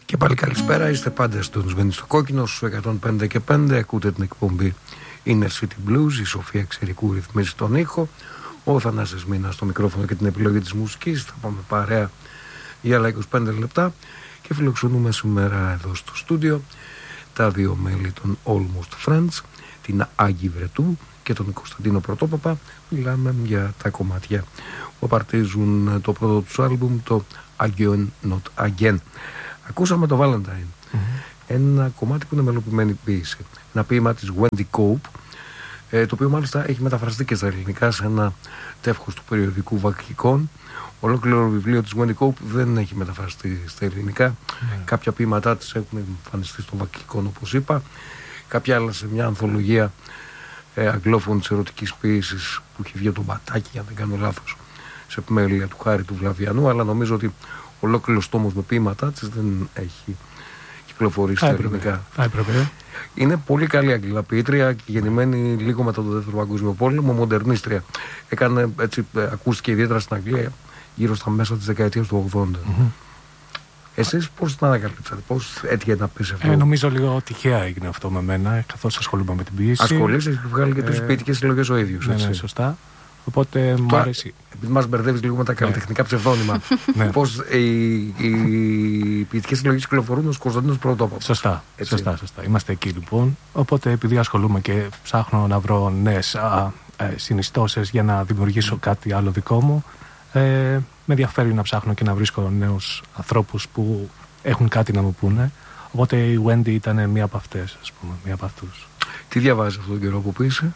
Και πάλι καλησπέρα, είστε πάντα στον Σβένι στο Κόκκινο στους 105 και 5. Ακούτε την εκπομπή Inner City Blues. Η Σοφία Ξερικού ρυθμίζει τον ήχο. Ο Θανάσης Μήνας στο μικρόφωνο και την επιλογή της μουσικής. Θα πάμε παρέα για άλλα 25 λεπτά. Και φιλοξενούμε σήμερα εδώ στο στούντιο τα δύο μέλη των Almost Friends, την Άγγι Βρετού και τον Κωνσταντίνο Πρωτόπαπα. Μιλάμε για τα κομμάτια που απαρτίζουν το πρώτο τους άλμπουμ, το Again Not Again. Ακούσαμε το Valentine, ένα κομμάτι που είναι μελοποιημένη ποίηση. Ένα ποίημα της Wendy Cope, το οποίο μάλιστα έχει μεταφραστεί και στα ελληνικά σε ένα τεύχος του περιοδικού Βακχικών. Ολόκληρο βιβλίο της Wendy Cope δεν έχει μεταφραστεί στα ελληνικά. Κάποια ποίηματά της έχουν εμφανιστεί στο Βακχικών, όπως είπα. Κάποια άλλα σε μια ανθολογία αγγλόφωνης ερωτικής ποίησης που έχει βγει το Μπατάκι, για να δεν κάνω λάθος, σε επιμέλεια του Χάρη του Βλαβιανού. Αλλά νομίζω ότι ολόκληρος τόμος με ποίηματά της δεν έχει κυκλοφορήσει στα ελληνικά. Είναι πολύ καλή αγγλαποιήτρια και γεννημένη λίγο μετά το Δεύτερο Παγκόσμιο Πόλεμο, μοντερνίστρια. Ακούστηκε ιδιαίτερα στην Αγγλία γύρω στα μέσα της δεκαετίας του 80. Εσείς πώς την ανακαλύψατε, πώς έτυχε να πεις αυτό? Νομίζω λίγο τυχαία έγινε αυτό με μένα, καθώς ασχολούμαι με την ποίηση. Ασχολείσαι, έχει βγάλει και τρεις ποιητικές συλλογές ο ίδιος. Ναι, σωστά. Οπότε μου αρέσει. Επειδή μας μπερδεύεις λίγο με τα καλλιτεχνικά ψευδόνυμα, πώς οι ποιητικές συλλογές κυκλοφορούν ως Κωνσταντίνος Πρωτόπαπας. Σωστά. Είμαστε εκεί λοιπόν. Οπότε επειδή ασχολούμαι και ψάχνω να βρω νέες συνιστώσεις για να δημιουργήσω κάτι άλλο δικό μου, με ενδιαφέρει να ψάχνω και να βρίσκω νέους ανθρώπους που έχουν κάτι να μου πούνε. Οπότε η Wendy ήταν μία από αυτές, ας πούμε, μία από αυτούς. Τι διαβάζεις αυτόν τον καιρό που πείσαι?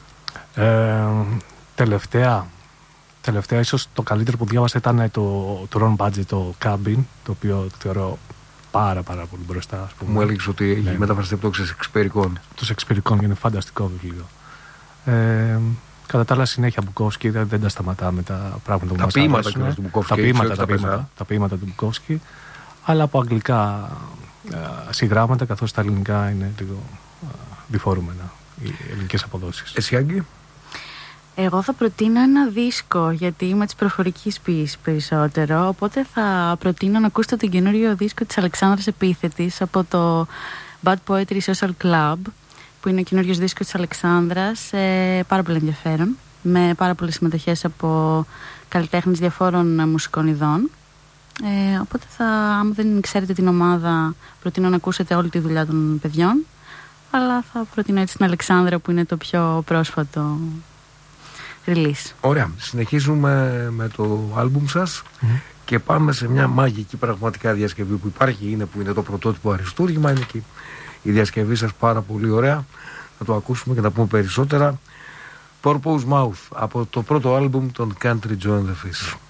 Τελευταία ίσως το καλύτερο που διάβασα ήταν το Ron Budget, το Cabin, το οποίο θεωρώ πάρα πολύ μπροστά, ας πούμε. Μου έλεγες ότι έχει μεταφραστεί από το Εξυπηρικών. Το Εξυπηρικών είναι φανταστικό βιβλίο. Κατά τα άλλα συνέχεια Μπουκόφσκι, δεν τα σταματάμε τα πράγματα που μας αρέσουν. Τα ποίηματα του Μπουκόφσκι, αλλά από αγγλικά συγγράμματα, καθώς τα ελληνικά είναι λίγο διφορούμενα οι ελληνικές αποδόσεις. Εσύ, Άγγι? Εγώ θα προτείνω ένα δίσκο, γιατί είμαι της προφορικής ποίησης περισσότερο, οπότε θα προτείνω να ακούσετε τον καινούριο δίσκο της Αλεξάνδρας Επίθετης από το Bad Poetry Social Club, που είναι ο καινούριος δίσκος της Αλεξάνδρας, πάρα πολύ ενδιαφέρον, με πάρα πολλές συμμετοχές από καλλιτέχνες διαφόρων μουσικών ειδών. Οπότε άμα δεν ξέρετε την ομάδα, προτείνω να ακούσετε όλη τη δουλειά των παιδιών, αλλά θα προτείνω έτσι την Αλεξάνδρα, που είναι το πιο πρόσφατο release. Ωραία, συνεχίζουμε με το άλμπουμ σας και πάμε σε μια μαγική πραγματικά διασκευή που υπάρχει, που είναι το πρωτότυπο αριστούργημα. Είναι και η διασκευή σας πάρα πολύ ωραία. Να το ακούσουμε και να πούμε περισσότερα. Purpose Mouth από το πρώτο άλμπουμ των Country Joe and the Fish.